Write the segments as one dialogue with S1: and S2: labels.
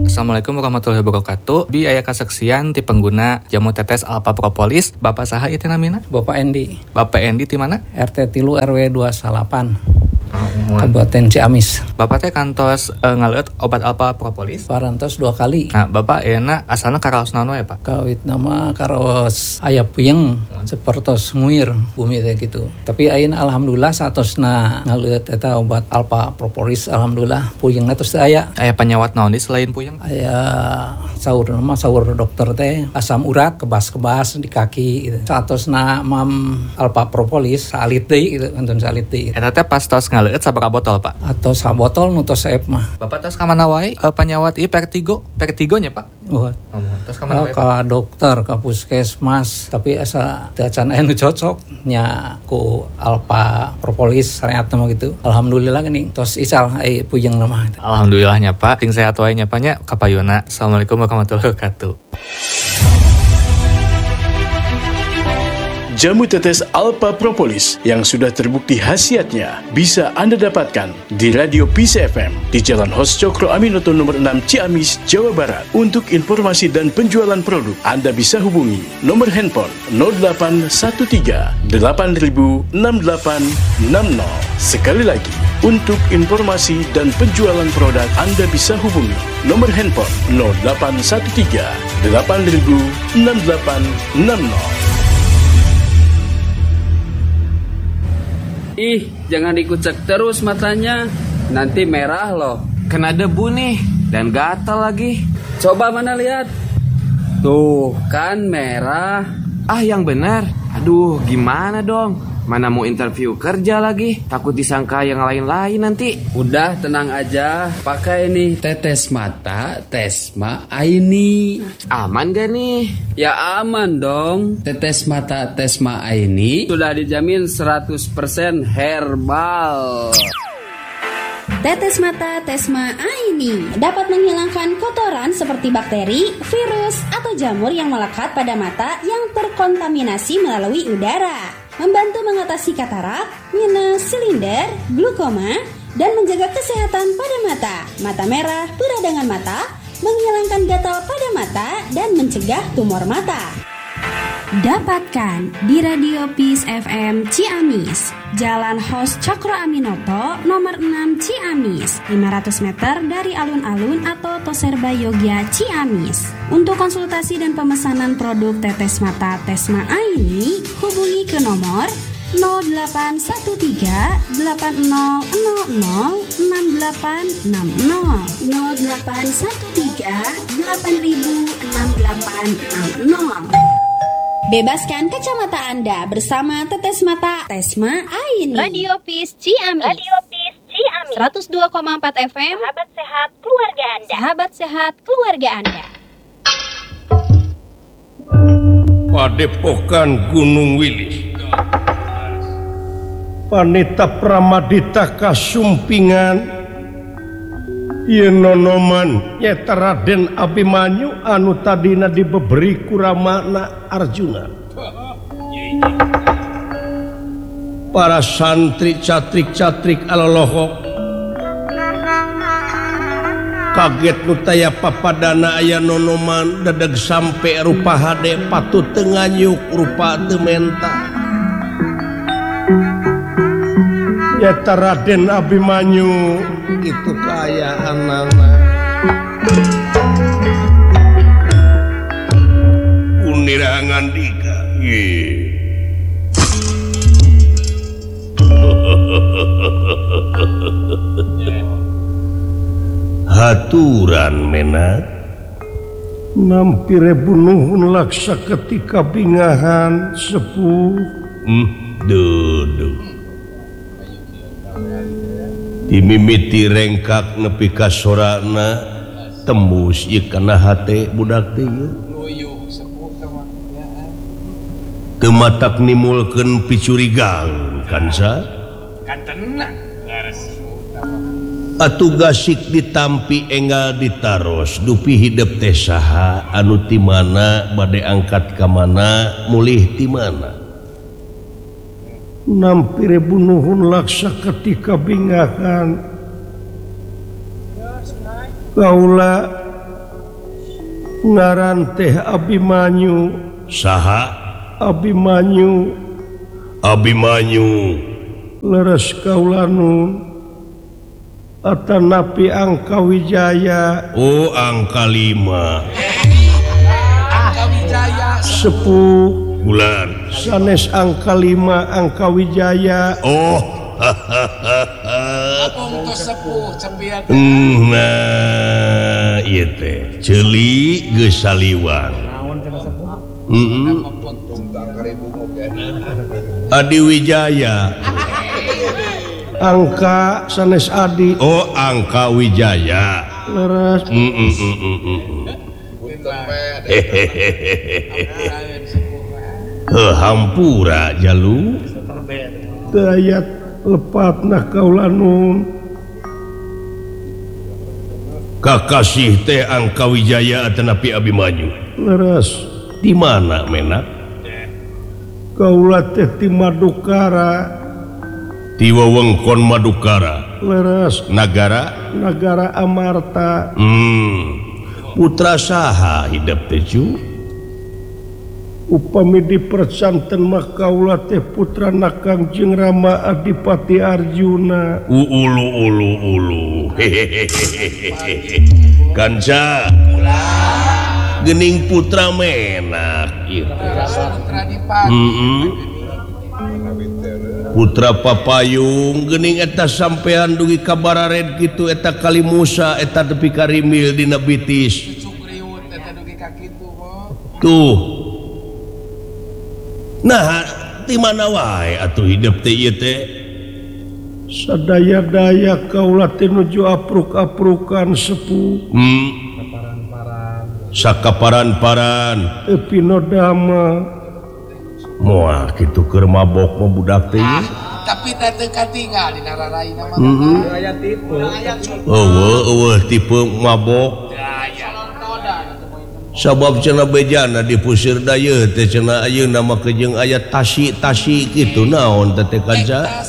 S1: Assalamualaikum warahmatullahi wabarakatuh. Bi aya kasaksian ti pengguna jamu tetes Alpha Propolis. Bapak saha ieu teh namina?
S2: Bapak Endi.
S1: Bapak Endi ti mana?
S2: RT 3 RW 28. Kabupaten Ciamis.
S1: Bapak teh kantos ngaleut obat Alpha Propolis
S2: Parantos 2 kali.
S1: Nah, Bapak euna asalna karaos naon we, Pak?
S2: Kawit nama karaos aya puyeng sapertos nguir bumi teh gitu. Tapi ayeuna alhamdulillah satosna ngaleut eta obat Alpha Propolis alhamdulillah puyengna tos teu aya.
S1: Aya panyawat naon di selain puyeng?
S2: Aya saur dokter teh asam urat kebas-kebas di kaki gitu. Satosna mam Alpha Propolis salit deui gitu, antun salit deui.
S1: Eta teh pas tos ngaleut sabaraha botol, Pak?
S2: Atau sabotol nu tos saep mah.
S1: Bapak tos ka mana wae panyawat ieu Vertigo nya, Pak? Tos ka mana wae?
S2: Ka dokter, ka puskesmas, tapi asa teu acan aya nu cocok nya ku Alpha Propolis sareatna mah gitu. Alhamdulillah geuning tos ical ai puyeng mah.
S1: Alhamdulillahnya, Pak. Ting sehat wae nya, Pak nya. Kapayuna. Assalamualaikum warahmatullahi wabarakatuh.
S3: Jamu tetes Alpha Propolis yang sudah terbukti khasiatnya bisa Anda dapatkan di Radio Peace FM di Jalan Hos Cokro Aminoto nomor 6 Ciamis, Jawa Barat. Untuk informasi dan penjualan produk, Anda bisa hubungi nomor handphone 0813 8000 6860. Sekali lagi, untuk informasi dan penjualan produk, Anda bisa hubungi nomor handphone 0813 8000 6860.
S4: Ih, jangan dikucek terus matanya, nanti merah loh.
S5: Kena debu nih, dan gatal lagi.
S4: Coba mana lihat. Tuh, kan merah.
S5: Ah, yang benar. Aduh, gimana dong? Mana mau interview kerja lagi? Takut disangka yang lain-lain nanti.
S4: Udah tenang aja, pakai nih tetes mata Tesma Aini.
S5: Aman gak nih?
S4: Ya aman dong. Tetes mata Tesma Aini sudah dijamin 100% herbal.
S6: Tetes mata Tesma Aini dapat menghilangkan kotoran seperti bakteri, virus, atau jamur yang melekat pada mata yang terkontaminasi melalui udara. Membantu mengatasi katarak, minus, silinder, glukoma, dan menjaga kesehatan pada mata. Mata merah, peradangan mata, menghilangkan gatal pada mata, dan mencegah tumor mata. Dapatkan di Radio Peace FM Ciamis, Jalan Hos Cokro Aminoto, nomor 6 Ciamis, 500 meter dari alun-alun atau Toserba Yogya Ciamis. Untuk konsultasi dan pemesanan produk tetes mata Tesma Aini, hubungi ke nomor 0813 8000 6860 0813 8000 6860. Bebaskan kacamata Anda bersama tetes mata Tesma Aini.
S7: Radio Peace Ciamis. 102,4 FM. Sahabat sehat keluarga Anda. Sahabat sehat keluarga Anda.
S8: Padepokan Gunung Wilis. Panita Pramadita Kasumpingan. Yenonoman nyata Raden Abimanyu anu tadina dibeberi kuramana Arjuna. Para santri catrik-catrik alolohok kaget nutaya papadana aya nonoman dadeg sampe rupa hade patut tenganyuk rupa tementa. Nyata Raden Abimanyu itu kaayaan anak unirangan dika haturan menat nampire bunuhun laksa ketika bingahan sepuh duduk dimimiti rengkak nepi ka sorana tembus ieu kana hate budak teh teu matak nimulkeun picurigaan kan sa atuh gasik ditampi enggal ditaros dupi hidup teh saha anu ti mana bade angkat ka mana mulih ti mana nampire bunuhun laksa ketika bingahan kaula ngaran teh Abimanyu. Saha? Abimanyu. Abimanyu leres kaula nun atanapi Angka Wijaya. Oh, Angka 5. Angka Wijaya sepuh bulan sanes Angka 5 Angka Wijaya. Oh, nah ieu teh ceuli geus saliwang. Adi Wijaya. Angka sanes Adi. Oh, Angka Wijaya leres. Hampura jalu dayat lepatna kaula nun kakasih teh Angka Wijaya atanapi Abimanyu leres. Di mana menak? Kaula teh ti Madukara. Ti wewengkon Madukara leres. Nagara Amarta. Putra saha hidup teh cu? Upami dipercanten mah kaula teh putra Kangjeng Rama Adipati Arjuna. Ulu kanca gening putra menak gitu. Putra Papayung gening eta sampean dugi kabarared gitu eta kali Musa eta tepi karimil dina bitis tuh. Nah di mana wae atuh hidup teh ieu teh sadaya-daya kaula teh nuju apruk-aprukan sepuh. Sakaparan-paran Epinodama moal kitu keur mabok mah budak teh. Tapi teh katinggal di nararaina mah. Aya tipe. Eueuh tipe mabok. Sabab cenah bejana dipusir daya teh cenah ayeuna mah jeung aya tasi kitu naon teh kanca.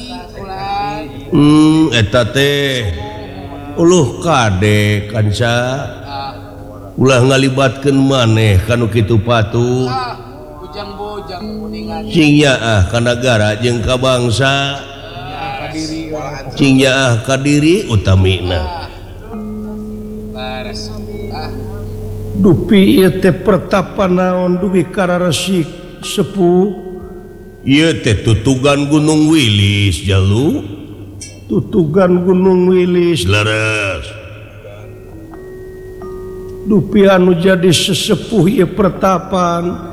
S8: Eta teh uluh kade kanca. Ulah ngalibatkeun maneh kanu kitu patuh. Bujang-bujang kuningan. Cing nyaah ka nagara jeung ka bangsa. Cing nyaah ka diri utamina. Dupi ieu teh pertapa naon dugi kararesik sepuh. Ieu teh tutugan Gunung Wilis jalu. Tutugan Gunung Wilis leres. Dupi anu jadi sesepuh ieu pertapan.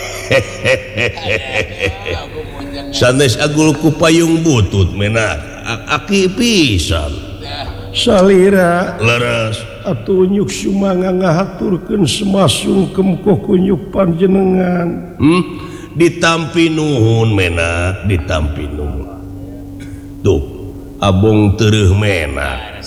S8: Sanes agul ku payung butut menak aki pisan. Salira leres atuh nyuk sumanga ngahaturkeun semasungkem kunyuk panjenengan. Ditampi nuhun menak ditampi nuhun. Tuh abong teureum menak.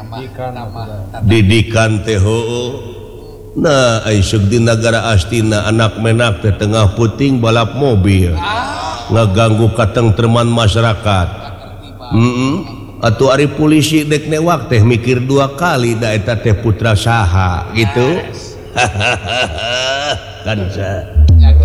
S8: Didikan teh heueuh. Nah aisuk di nagara astina anak menak teh tengah puting balap mobil ngaganggu katengtreman masyarakat. Atuh ari polisi dek newak teh mikir 2 kali da eta teh putra saha gitu. Kanca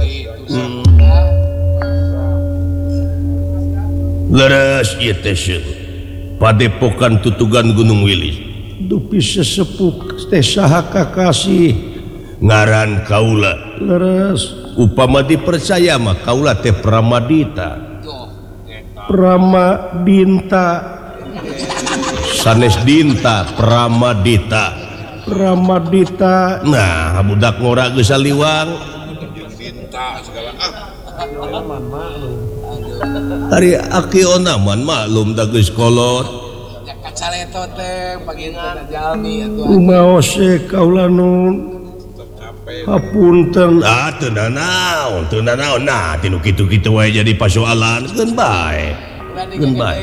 S8: leres ieu teh padepokan tutugan Gunung Wilis. Dupi sesepuh teh saha kakasih ngaran kaula leres. Upama dipercaya mah kaula teh Pramadita. Pramadinta sanes dinta Pramadita. Pramadita. Nah budak ngora geus saliwang. Ari aki onaman maklum da geus kolot. Caleto teh bagian jalmi atuh. Kumaos kaula nun. Hapunten. Teu nanaon. Nah, tinu kitu-kitu wae jadi pasoalan geun bae. Geun bae.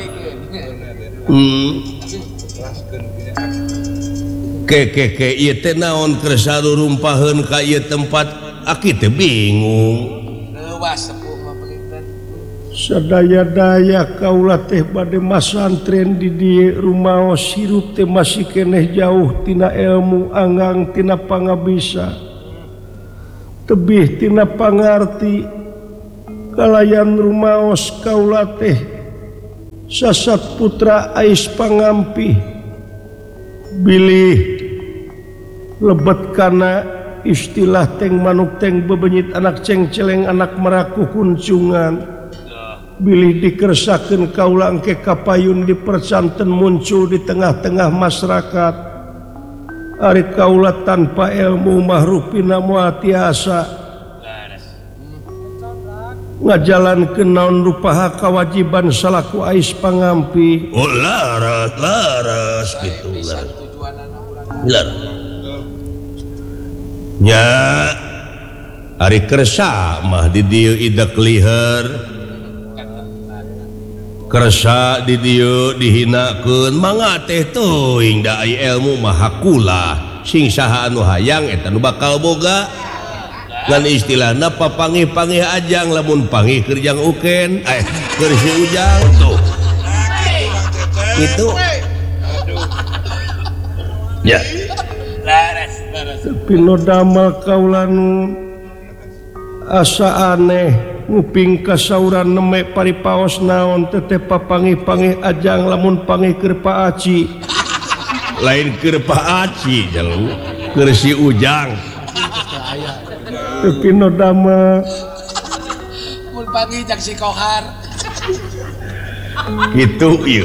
S8: Ke ieu teh naon keur sarurumpaheun ka ieu tempat aki teh bingung. Leuwas sepuh mah penginten. Sadaya-daya kaula teh bade masantren di dieu rumaos hirup teh masih keneh jauh tina ilmu anggang tina pangabisa. tebih tina pangarti kalayan rumaos kaula teh sasat putra Ais Pangampi bilih lebet kana istilah teng manuk teng bebenyit anak cengceleng anak meraku kuncungan bilih dikersakeun kaula engke kapayun dipercanten muncul di tengah-tengah masyarakat ari kaula tanpa ilmu mahrupina moal tiasa ngajalankeun naon rupaha kawajiban salaku Ais Pangampi. Oh laras gitu laras. Nya ari kersa mah di dieu idak liher kersa di dieu dihinakeun mangga teh teuing da aya ilmu mah hakulah sing saha anu hayang eta nu bakal boga. Ngan istilahna papangih-pangih ajang lamun pangih keur jang uken keur si ujang tuh gitu ya tapi no damel kaula nu asa aneh nguping kasauran neme paripaos naon teteh papangih-pangih ajang lamun pangih keur Pak Aci lain keur Pak Aci jalu keur si ujang tapi no damel mun pagi jak si kohar gitu ieu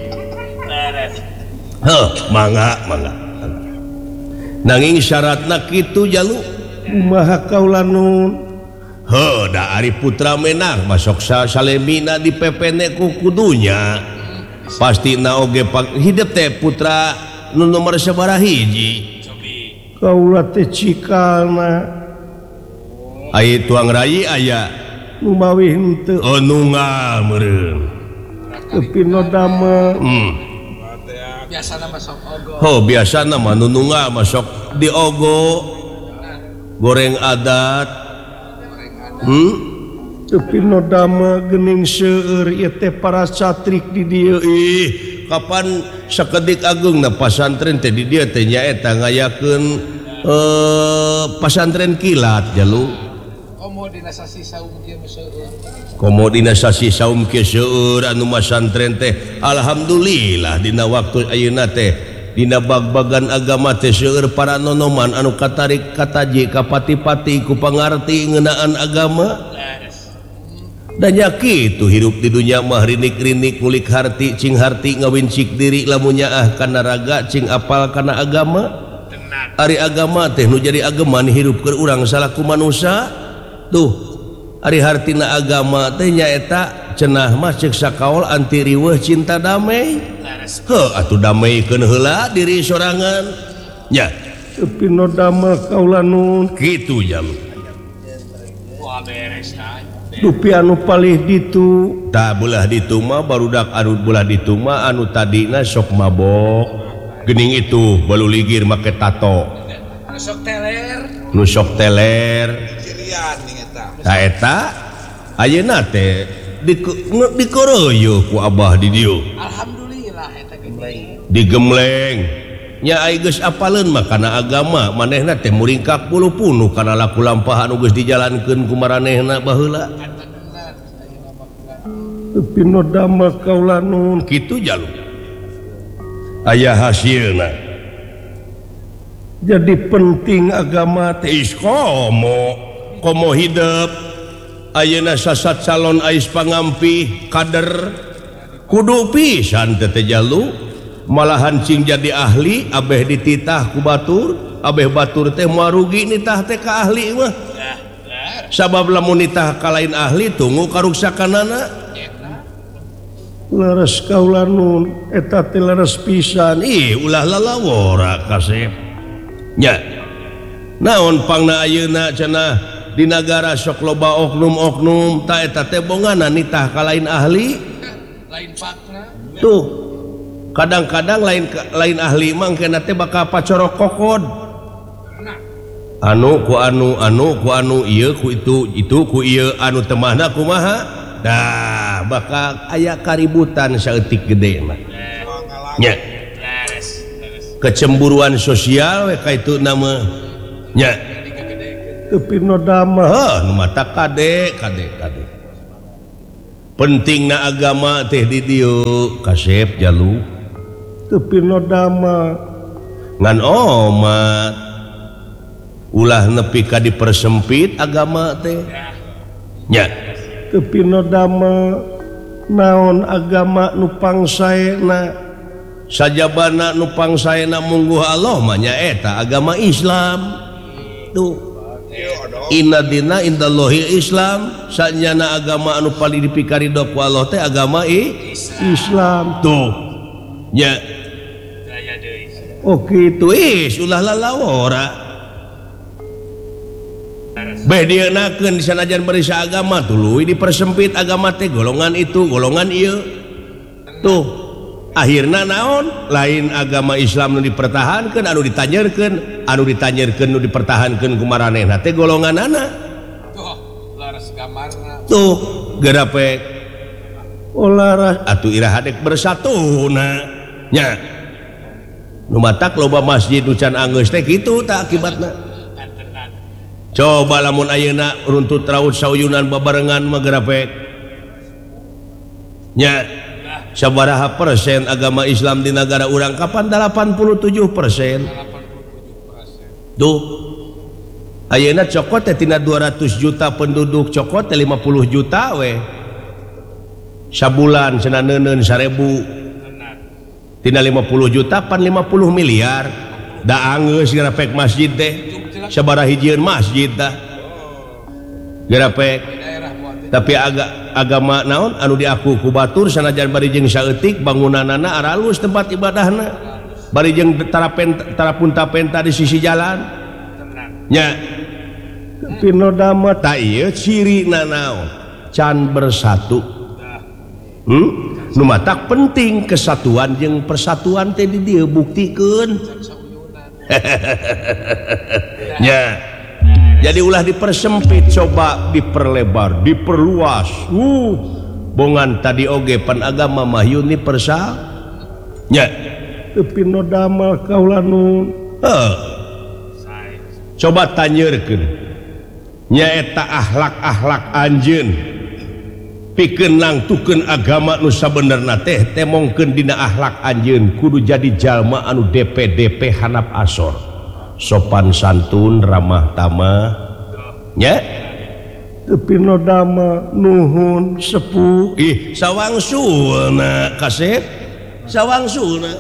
S8: mangga nanging syaratna kitu jalu kumaha kaula nun da ari putra menang masok salemina dipepene ku kudunya pastina oge hidup teh putra nu nomor sabaraha hiji kaula teh cikalna aya tuang rai aya nu mawih henteu nu ngameureun tapi no damel biasana masuk ogo biasana mah nu nunga masuk di ogo goreng adat tapi no damel geuning seueur ieu teh para satrik di dieu kapan sakedik agungna pasantren teh di dieu teh nyaeta ngayakeun pasantren kilat jalu komodinasasi saum kieu seueur anu masantren teh alhamdulillah dina waktu ayeuna teh dina bag-bagan agama teh seueur para nonoman anu katarik kataji ka pati-pati ku pangarti ngeunaan agama dan nya kitu hirup di dunya mah rinik-rinik ngulik harti cing harti ngawincik diri lamun nyaah kana raga cing apal kana agama ari agama teh nu jadi ageman hirup keur urang salaku manusia tuh ari hartina agama teh nyaeta cenah mah ceuk sakaol anti riweuh cinta damai atuh dameikeun heula diri sorangan nya tapi no damel kaula nun kitu jam dupi anu palih ditu tak belah ditu mah barudak anu belah ditu mah anu tadina sok mabok geuning itu balu ligir make tato nu sok teler eta ayeuna teh dikoroyo ku abah di dieu alhamdulillah eta digemleng nya ai geus apaleun mah kana agama manehna teh muringkak puluh-puluh kana laku lampahan nu geus dijalankeun ku maranehna baheula tapi no damel kaula nun kitu jalu aya hasilna jadi penting agama teh komo hidup ayeuna sasat calon Ais Pangampi kader kudu pisan teh jalu malahan cing jadi ahli abeh dititah ku batur abeh batur teh moal rugi nitah teh ka ahli mah sabab lamun nitah ka lain ahli tunggu karuksakanana leres kaula nun eta teh leres pisan ulah lalawora kasep nya naon pangna ayeuna cenah di negara sok loba oknum-oknum ta eta teh bongana nitah ka lain ahli lain pakna tuh kadang-kadang lain ahli mah kena teh bakal pacorok kokod anu ku anu ieu ku itu ku ieu anu teu mahna kumaha dah bakal aya kaributan saeutik gede mah nya kecemburuan sosial we ka itu nama nya Tepinodama mata kade pentingna agama teh di dieu kasep jalu tepinodama ngan omat ulah nepi ka dipersempit agama teh nya tepinodama naon agama nu pangsaena sajabana nu pangsaena mungguh Allah mah nya eta agama Islam tuh inna dina indallahi Islam sanyana agama anu paling dipikari ku Allah teh agama Islam tuh nya oh kitu ulah lalawora bedienakeun sanajan berisa agama tuluy dipersempit agama teh golongan itu golongan ieu tuh akhirna naon lain agama Islam nu dipertahankeun anu ditanyakeun nu dipertahankeun ku maranehna teh golonganana laras gamarna tuh gerapek laras atuh iraha dek bersatuna nya nu matak loba masjid nu can anggeus teh kitu tah akibatna coba lamun ayeuna runtut raut sauyunan babarengan mah gerapek nya sabaraha persen agama Islam di negara urang kapan 87%. Tuh ayeuna cokot teh tina 200 juta penduduk cokot teh 50 juta we sabulan cenah neuneun 1000 tina 50 juta pan 50 miliar da anggeus gerapek masjid teh sabaraha hijieun masjid tah gerapek tapi agama naon anu diaku ku batur sanajan bari jeung saeutik bangunanana aralus tempat ibadahna bari jeung tarapun-tapenta di sisi jalan nya pinodama ta ieu cirina naon can bersatu nu matak penting kesatuan jeung persatuan teh di dieu buktikeun nya jadi ulah dipersempit coba diperlebar diperluas bongan tadi oge pan agama mah yuni persa nya tepinodama kaulanun coba tanyeurkeun nya eta akhlak anjeun pikeun nangtukeun agama nu sabenerna teh temongkeun dina akhlak anjeun kudu jadi jalma anu DP handap asor sopan santun ramah tamah nya tepinodama nuhun sepuh sawangsulna kasep sawangsulna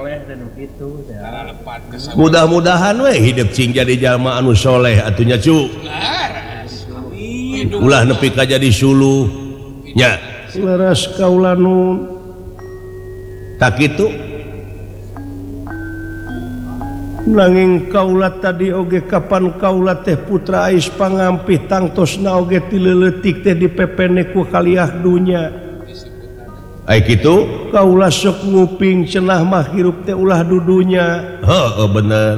S8: mudah-mudahan we hidup cing jadi jalma anu soleh atunya cu ulah nepi ka jadi suluh nya laras kaulanun tak kitu nanging kaulat tadi oge kapan kaulat teh putra ais pangampih tangtosna oge ti leuletik teh dipepene ku kaliah dunya ai kitu kaulah sok nguping cenah mah hirup teh ulah dudunya heuh bener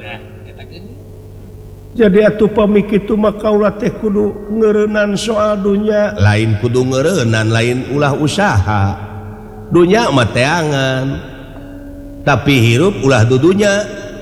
S8: jadi atuh pami kitu mah kaulah teh kudu ngeureunnan soal dunya lain kudu ngeureunnan lain ulah usaha dunya mah teangan tapi hirup ulah dudunya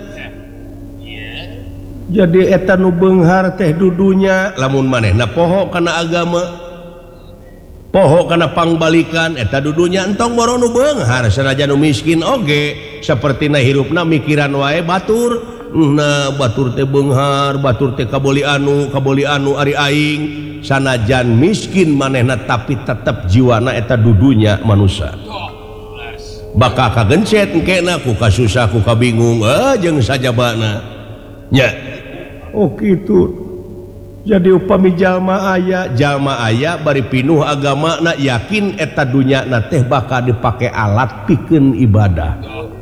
S8: jadi eta nu beunghar teh dudunya lamun manehna poho kana agama poho kana pangbalikan eta dudunya entong boro nu beunghar sanajan nu miskin oge sapertina hirupna mikiran wae batur nah batur teh beunghar batur teh kaboli anu ari aing sanajan miskin manehna tapi tetep jiwana eta dudunya manusia bakal kagencet engkena ku kasusah ku kabingung jeung sajabana nya oh gitu jadi upami jalma aya bari pinuh agama na yakin eta dunya na teh bakal dipake alat pikeun ibadah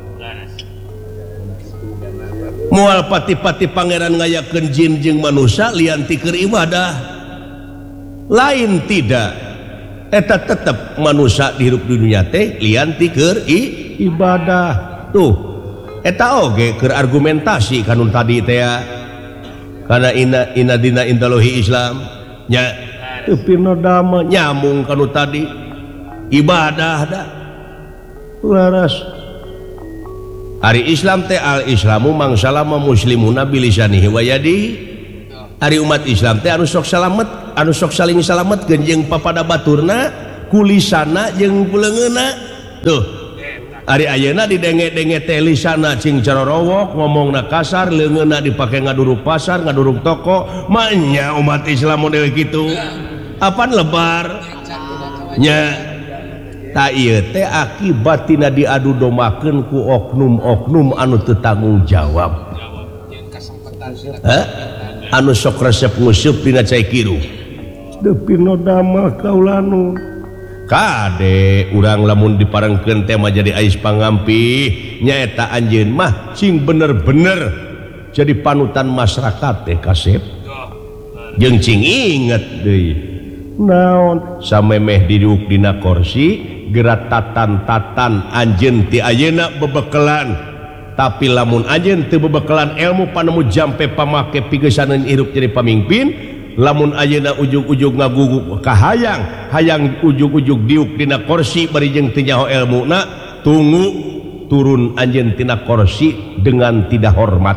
S8: moal pati-pati pangeran ngayakeun jin jeung manusia lian ti keur ibadah lain tidak eta tetep manusia di hirup dunia teh lian ti keur ibadah tuh eta oge keur argumentasi kanun tadi teh karena inna dina indallahi Islam nya tepinodama nyamung kanu tadi ibadah da laras hari Islam teh al islamu mangsalama muslimuna bilisanihi wa yadihi hari umat Islam teh anu sok salamet, anu sok saling salamet jeung papada baturna kulisana jeung puleungeuna tuh hari ayeuna didenge-denge teh lisana cing carorowok ngomongna kasar leungeuna dipake ngaduruk pasar ngaduruk toko manya umat Islam model kitu apaan lebar nya ta ieu teh akibatina diadu domakeun ku oknum-oknum anu teu tanggung jawab anu sok resep nguseup dina cai kiru depino damel kaulanu kade urang lamun diparengkeun teh mah jadi ais pangampi nyaeta anjeun mah cing bener-bener jadi panutan masyarakat teh kasep jeung cing inget deui naon samemeh diduk dina kursi gerak tatan-tatan anjeun ti ayeuna bebekelan tapi lamun anjeun teu bebekelan ilmu panemu jampe pamake pigesaneun hirup jadi pamimpin lamun ayeuna ujug-ujug ngaguguk kahayang hayang ujug-ujug diuk dina kursi bari jeung teu nyaho ilmuna tunggu turun anjeun tina kursi dengan tidak hormat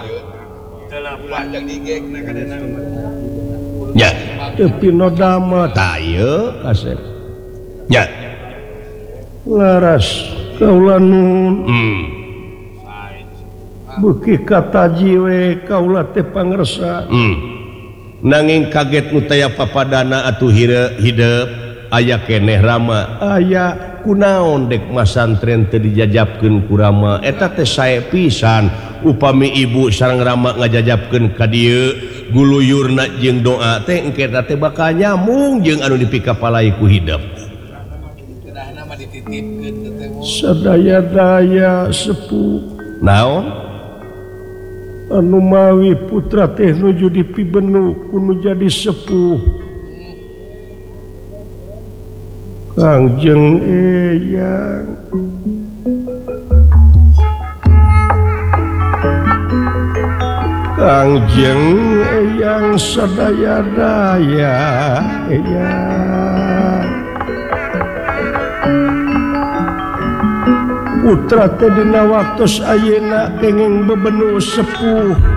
S8: nya teu pinodama ta ieu kasep nya laras kaula nun beuki kata jiwe kaula teh pangersa nanging kaget nu taya papadana atuh hideep aya keneh rama aya kunaon dek masantren teu dijajabkeun ku rama eta teh sae pisan upami ibu sareng rama ngajajabkeun ka dieu guluyurna jeung doa teh engke teh bakal nyambung jeung anu dipikapalai ku hideep sadaya-daya sepuh naon anu mawi putra teh nuju dipibenu kudu jadi sepuh Kangjeng Eyang Kangjeng Eyang sadaya-daya Eyang putra teh dina waktos ayeuna kenging bebenu sepuh